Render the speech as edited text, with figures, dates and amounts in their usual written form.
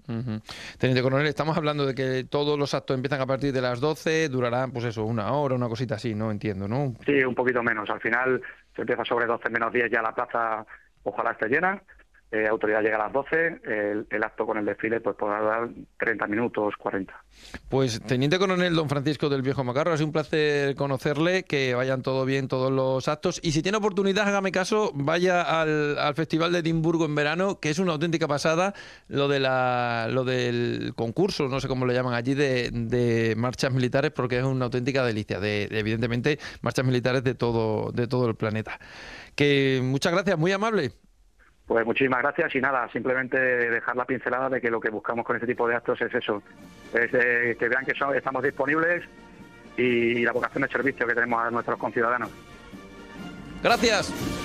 Ujú. Teniente coronel, estamos hablando de que todos los actos empiezan a partir de las 12, durarán, pues eso, una hora, una cosita así, ¿no? Entiendo, ¿no? Sí, un poquito menos. Al final se empieza sobre 12 menos 10, ya la plaza ojalá esté llena. Autoridad llega a las 12, el acto con el desfile pues podrá dar 30 minutos, 40. Pues, teniente coronel don Francisco del Viejo Macarro, ha sido un placer conocerle, que vayan todo bien todos los actos. Y si tiene oportunidad, hágame caso, vaya al Festival de Edimburgo en verano, que es una auténtica pasada, lo del concurso, no sé cómo lo llaman allí, de marchas militares, porque es una auténtica delicia, evidentemente, marchas militares de todo el planeta. Que muchas gracias, muy amable. Pues muchísimas gracias y nada, simplemente dejar la pincelada de que lo que buscamos con este tipo de actos es eso, es que vean que estamos disponibles y la vocación de servicio que tenemos a nuestros conciudadanos. Gracias.